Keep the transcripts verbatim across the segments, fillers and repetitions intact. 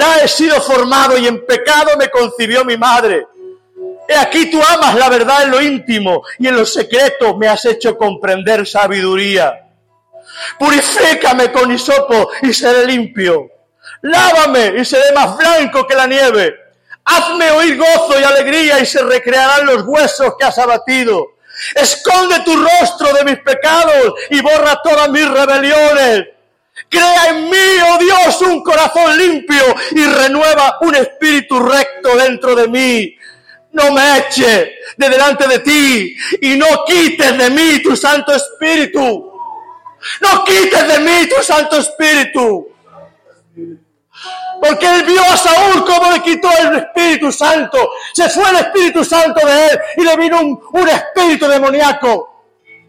maldad he sido formado y en pecado me concibió mi madre. He aquí tú amas la verdad en lo íntimo y en lo secreto me has hecho comprender sabiduría. Purifícame con hisopo y seré limpio. Lávame y seré más blanco que la nieve. Hazme oír gozo y alegría y se recrearán los huesos que has abatido. Esconde tu rostro de mis pecados y borra todas mis rebeliones. Crea en mí, oh Dios, un corazón limpio y renueva un espíritu recto dentro de mí. No me eches de delante de ti y no quites de mí tu Santo Espíritu. No quites de mí tu Santo Espíritu. Porque él vio a Saúl cómo le quitó el Espíritu Santo. Se fue el Espíritu Santo de él y le vino un, un espíritu demoníaco.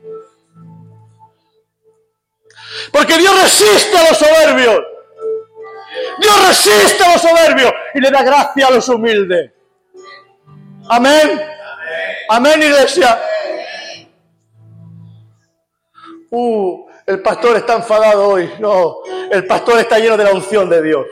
Porque Dios resiste a los soberbios. Dios resiste a los soberbios y le da gracia a los humildes. Amén. Amén, iglesia. Uh, el pastor está enfadado hoy. No, el pastor está lleno de la unción de Dios.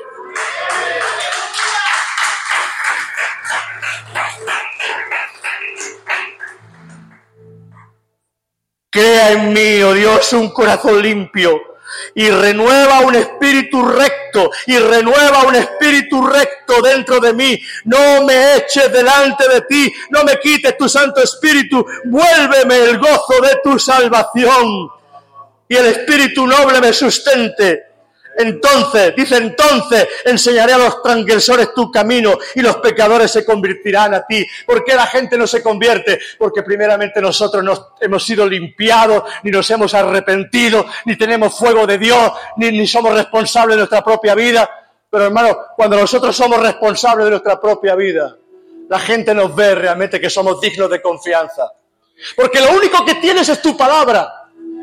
Crea en mí, oh Dios, un corazón limpio y renueva un espíritu recto y renueva un espíritu recto dentro de mí. No me eches delante de ti, no me quites tu Santo Espíritu, vuélveme el gozo de tu salvación y el espíritu noble me sustente. Entonces, dice entonces, enseñaré a los transgresores tu camino y los pecadores se convertirán a ti. ¿Por qué la gente no se convierte? Porque primeramente nosotros no hemos sido limpiados, ni nos hemos arrepentido, ni tenemos fuego de Dios, ni, ni somos responsables de nuestra propia vida. Pero hermano, cuando nosotros somos responsables de nuestra propia vida, la gente nos ve realmente que somos dignos de confianza. Porque lo único que tienes es tu palabra.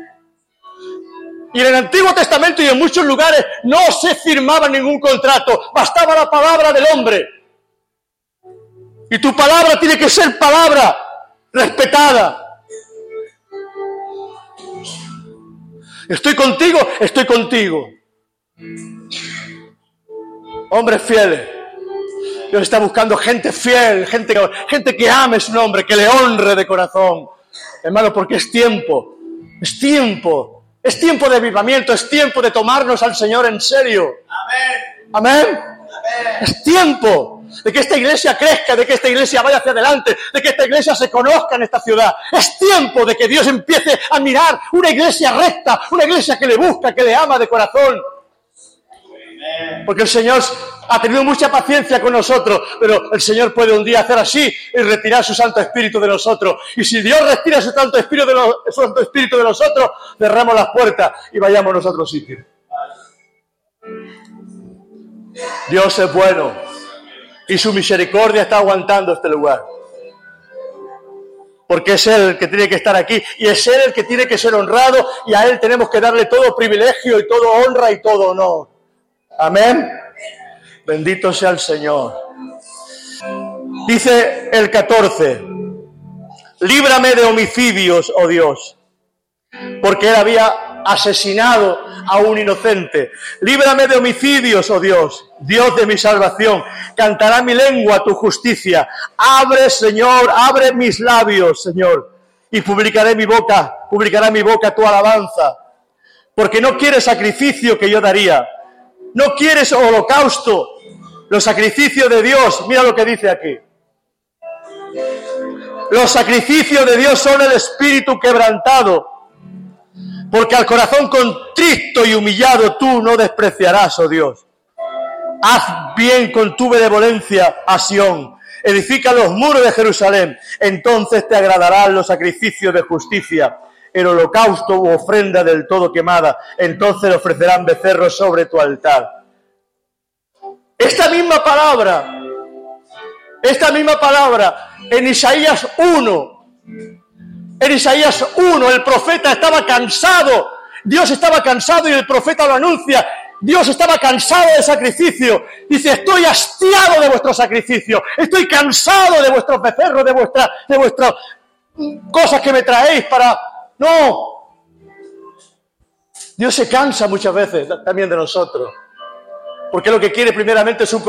Y en el Antiguo Testamento y en muchos lugares no se firmaba ningún contrato, bastaba la palabra del hombre. Y tu palabra tiene que ser palabra respetada. ¿Estoy contigo? Estoy contigo. Hombres fieles. Dios está buscando gente fiel, gente, gente que ame su nombre, que le honre de corazón. Hermano, porque es tiempo, es tiempo. Es tiempo de avivamiento, es tiempo de tomarnos al Señor en serio. Amén. Amén. Amén. Es tiempo de que esta iglesia crezca, de que esta iglesia vaya hacia adelante, de que esta iglesia se conozca en esta ciudad. Es tiempo de que Dios empiece a mirar una iglesia recta, una iglesia que le busca, que le ama de corazón. Porque el Señor ha tenido mucha paciencia con nosotros, pero el Señor puede un día hacer así y retirar su Santo Espíritu de nosotros. Y si Dios retira su Santo Espíritu de, los, su Santo Espíritu de nosotros, cerramos las puertas y vayamos a nuestro sitio. Dios es bueno y su misericordia está aguantando este lugar. Porque es Él el que tiene que estar aquí y es Él el que tiene que ser honrado y a Él tenemos que darle todo privilegio y todo honra y todo honor. Amén. Bendito sea el Señor. Dice el catorce. Líbrame de homicidios, oh Dios, porque él había asesinado a un inocente. Líbrame de homicidios, oh Dios, Dios de mi salvación. Cantará mi lengua tu justicia. Abre, Señor, abre mis labios, Señor, y publicaré mi boca, publicará mi boca tu alabanza. Porque no quieres sacrificio que yo daría. No quieres holocausto, los sacrificios de Dios. Mira lo que dice aquí. Los sacrificios de Dios son el espíritu quebrantado, porque al corazón contrito y humillado tú no despreciarás, oh Dios. Haz bien con tu benevolencia a Sión, edifica los muros de Jerusalén, entonces te agradarán los sacrificios de justicia. El holocausto u ofrenda del todo quemada, entonces le ofrecerán becerros sobre tu altar. Esta misma palabra, esta misma palabra, en Isaías uno, en Isaías uno, el profeta estaba cansado, Dios estaba cansado y el profeta lo anuncia, Dios estaba cansado del sacrificio, dice, estoy hastiado de vuestro sacrificio, estoy cansado de vuestros becerros, de vuestras, de vuestras cosas que me traéis para... No, Dios se cansa muchas veces también de nosotros, porque lo que quiere primeramente es un